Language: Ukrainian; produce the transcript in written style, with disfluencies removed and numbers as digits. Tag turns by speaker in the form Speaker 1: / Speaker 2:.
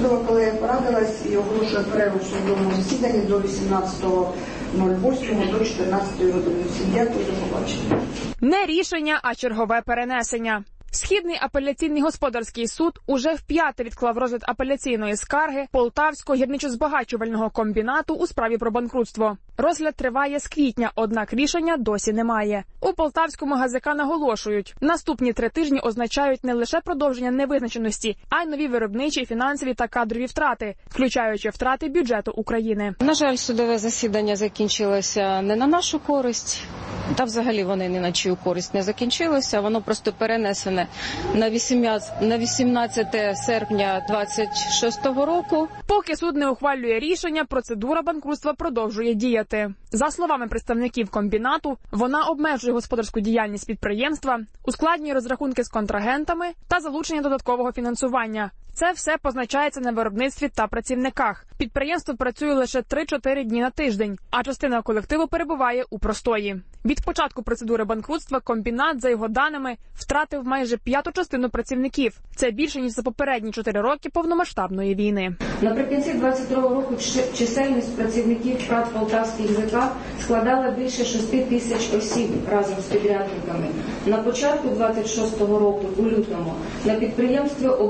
Speaker 1: Судова колегія порадилась і оголошує перерву в судовому засіданні до 18.08 до 14 години. Всім дякую, до побачення.
Speaker 2: Не рішення, а чергове перенесення. Східний апеляційний господарський суд уже вп'яте відклав розгляд апеляційної скарги Полтавського гірничо-збагачувального комбінату у справі про банкрутство. Розгляд триває з квітня, однак рішення досі немає. У Полтавському ГЗК наголошують, наступні 3 тижні означають не лише продовження невизначеності, а й нові виробничі, фінансові та кадрові втрати, включаючи втрати бюджету України.
Speaker 3: На жаль, судове засідання закінчилося не на нашу користь. Та взагалі вони ні на чию користь не закінчилося, воно просто перенесене на 18 серпня 26 року.
Speaker 2: Поки суд не ухвалює рішення, процедура банкрутства продовжує діяти. За словами представників комбінату, вона обмежує господарську діяльність підприємства, ускладнює розрахунки з контрагентами та залучення додаткового фінансування. Це все позначається на виробництві та працівниках. Підприємство працює лише 3-4 дні на тиждень, а частина колективу перебуває у простої. Від початку процедури банкрутства комбінат, за його даними, втратив майже 1/5 частину працівників. Це більше, ніж за попередні 4 роки повномасштабної війни.
Speaker 4: Наприкінці 2022 року чисельність працівників ПрАТ «Полтавський ГЗК» складала більше 6 тисяч осіб разом з підрядниками. На початку 26 року, у лютому, на підприємстві